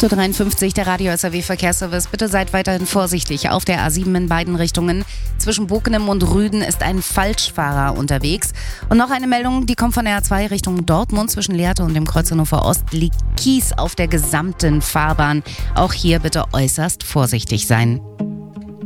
8.53 Uhr, der Radio SAW Verkehrsservice. Bitte seid weiterhin vorsichtig auf der A7 in beiden Richtungen. Zwischen Bockenem und Rüden ist ein Falschfahrer unterwegs. Und noch eine Meldung, die kommt von der A2 Richtung Dortmund. Zwischen Lehrte und dem Kreuz Hannover Ost liegt Kies auf der gesamten Fahrbahn. Auch hier bitte äußerst vorsichtig sein.